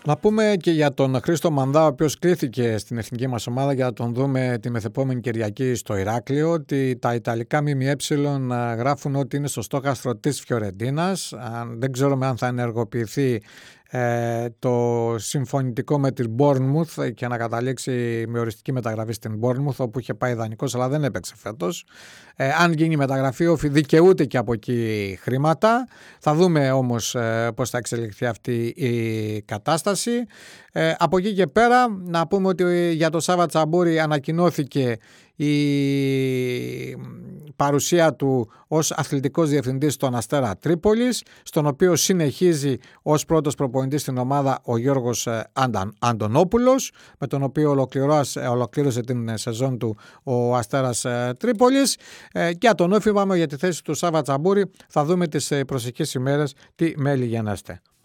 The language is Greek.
Να πούμε και για τον Χρήστο Μανδά, ο οποίος κλήθηκε στην εθνική μας ομάδα, για να τον δούμε τη μεθεπόμενη Κυριακή στο Ηράκλειο, ότι τα Ιταλικά ΜΜΕ γράφουν ότι είναι στο στόχαστρο της Φιωρεντίνας. Δεν ξέρουμε αν θα ενεργοποιηθεί το συμφωνητικό με την Bournemouth και να καταλήξει με οριστική μεταγραφή στην Bournemouth, όπου είχε πάει δανεικός αλλά δεν έπαιξε φέτος. Αν γίνει η μεταγραφή, δικαιούται και από εκεί χρήματα. Θα δούμε όμως πώς θα εξελιχθεί αυτή η κατάσταση. Από εκεί και πέρα να πούμε ότι για το Σάβα Τσαμπούρη ανακοινώθηκε η παρουσία του ως αθλητικός διευθυντής στον Αστέρα Τρίπολης, στον οποίο συνεχίζει ως πρώτος προπονητής στην ομάδα ο Γιώργος Αντωνόπουλος, με τον οποίο ολοκλήρωσε την σεζόν του ο Αστέρας Τρίπολης. Και τον όφη πάμε για τη θέση του Σάβα Τσαμπούρη. Θα δούμε τις προσεχείς ημέρες τι μέλη γενέστε.